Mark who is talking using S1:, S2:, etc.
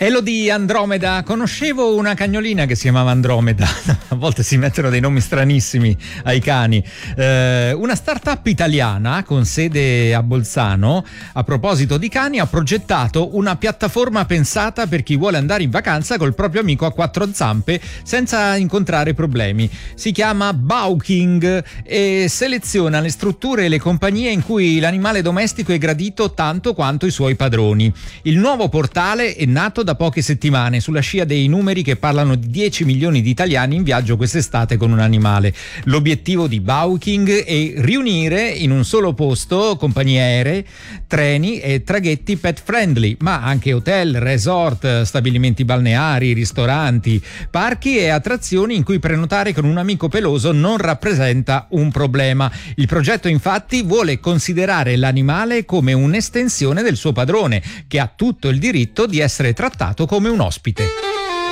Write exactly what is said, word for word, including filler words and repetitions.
S1: Elodie Andromeda. Conoscevo una cagnolina che si chiamava Andromeda. A volte si mettono dei nomi stranissimi ai cani. Eh, una startup italiana con sede a Bolzano, a proposito di cani, ha progettato una piattaforma pensata per chi vuole andare in vacanza col proprio amico a quattro zampe senza incontrare problemi. Si chiama Bowking e seleziona le strutture e le compagnie in cui l'animale domestico è gradito tanto quanto i suoi padroni. Il nuovo portale è nato da poche settimane sulla scia dei numeri che parlano di dieci milioni di italiani in viaggio quest'estate con un animale. L'obiettivo di Bowking è riunire in un solo posto compagnie aeree, treni e traghetti pet friendly, ma anche hotel, resort, stabilimenti balneari, ristoranti, parchi e attrazioni in cui prenotare con un amico peloso non rappresenta un problema. Il progetto infatti vuole considerare l'animale come un'estensione del suo padrone, che ha tutto il diritto di essere trattato come un ospite.